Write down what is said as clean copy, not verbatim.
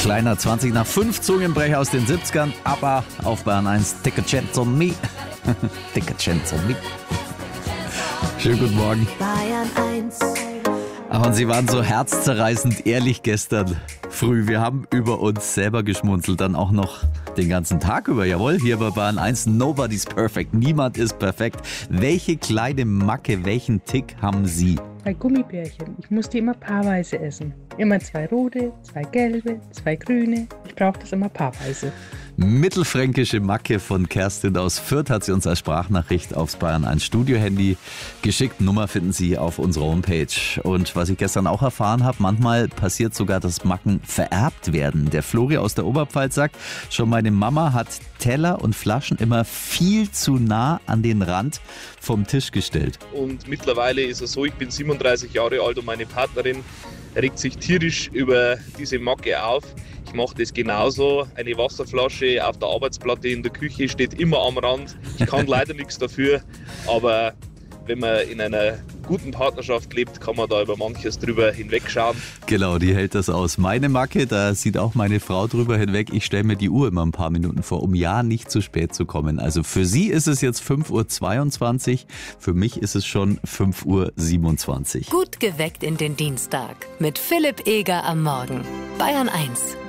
Kleiner 20 nach 5 Zungenbrecher aus den 70ern, aber auf Bayern 1, Take a Chance on Me. Take a Chance on Me. Schönen guten Morgen. Bayern 1. Ach, und Sie waren so herzzerreißend ehrlich gestern früh. Wir haben über uns selber geschmunzelt, dann auch noch den ganzen Tag über. Jawohl, hier bei Bayern 1, nobody's perfect. Niemand ist perfekt. Welche kleine Macke, welchen Tick haben Sie? Bei Gummibärchen. Ich muss die immer paarweise essen. Immer 2 rote, 2 gelbe, 2 grüne. Ich brauche das immer paarweise. Mittelfränkische Macke von Kerstin aus Fürth hat sie uns als Sprachnachricht aufs Bayern 1 Studio-Handy geschickt. Nummer finden Sie auf unserer Homepage. Und was ich gestern auch erfahren habe, manchmal passiert sogar, dass Macken vererbt werden. Der Flori aus der Oberpfalz sagt, schon meine Mama hat Teller und Flaschen immer viel zu nah an den Rand vom Tisch gestellt. Und mittlerweile ist es so, ich bin 37 Jahre alt und meine Partnerin regt sich tierisch über diese Macke auf. Ich mache das genauso. Eine Wasserflasche auf der Arbeitsplatte in der Küche steht immer am Rand. Ich kann leider nichts dafür, aber wenn man in einer guten Partnerschaft lebt, kann man da über manches drüber hinwegschauen. Genau, die hält das aus. Meine Macke, da sieht auch meine Frau drüber hinweg. Ich stelle mir die Uhr immer ein paar Minuten vor, um ja nicht zu spät zu kommen. Also für sie ist es jetzt 5:22 Uhr, für mich ist es schon 5:27 Uhr. Gut geweckt in den Dienstag mit Philipp Eger am Morgen. Bayern 1.